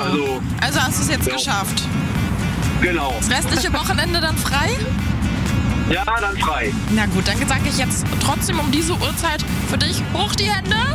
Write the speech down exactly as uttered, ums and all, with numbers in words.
Also, Also hast du es jetzt ja. geschafft. genau. Das restliche Wochenende dann frei? Ja, dann frei. Na gut, dann sage ich jetzt trotzdem um diese Uhrzeit für dich hoch die Hände.